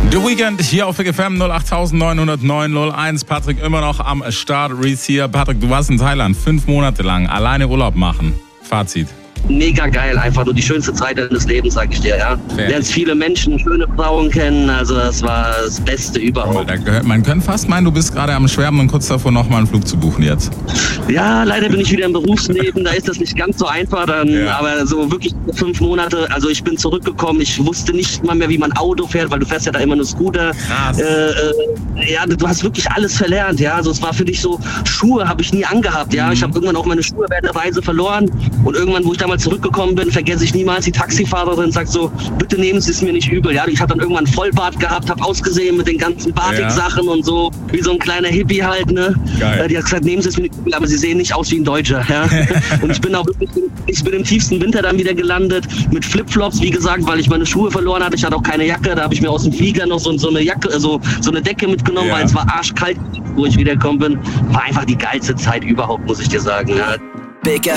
The Weekend hier auf WGFM 0890901. Patrick immer noch am Start. Reese hier. Patrick, du warst in Thailand 5 Monate lang alleine Urlaub machen. Fazit. Mega geil, einfach nur die schönste Zeit deines Lebens, sag ich dir, ja. Lernst viele Menschen, schöne Frauen kennen, also das war das Beste überhaupt. Man könnte fast meinen, du bist gerade am Schwärmen und kurz davor nochmal einen Flug zu buchen jetzt. Ja, leider bin ich wieder im Berufsleben, da ist das nicht ganz so einfach, aber so wirklich 5 Monate, also ich bin zurückgekommen, ich wusste nicht mal mehr, wie man Auto fährt, weil du fährst ja da immer nur Scooter. Krass. Ja, du hast wirklich alles verlernt, ja, also es war für dich so, Schuhe habe ich nie angehabt, ja, ich habe irgendwann auch meine Schuhe während der Reise verloren und irgendwann, wo ich damals zurückgekommen bin, vergesse ich niemals, die Taxifahrerin sagt so, bitte nehmen Sie es mir nicht übel, ja, ich habe dann irgendwann Vollbart gehabt, habe ausgesehen mit den ganzen Batik-Sachen und so, wie so ein kleiner Hippie halt, ne. Geil. Die hat gesagt, nehmen Sie es mir nicht übel, aber Sie sehen nicht aus wie ein Deutscher, ja. Und ich bin auch wirklich, ich bin im tiefsten Winter dann wieder gelandet, mit Flipflops, wie gesagt, weil ich meine Schuhe verloren hatte, ich hatte auch keine Jacke, da habe ich mir aus dem Flieger noch so eine Jacke, so eine Decke mitgenommen, weil es war arschkalt, wo ich wiedergekommen bin, war einfach die geilste Zeit überhaupt, muss ich dir sagen, ja. Big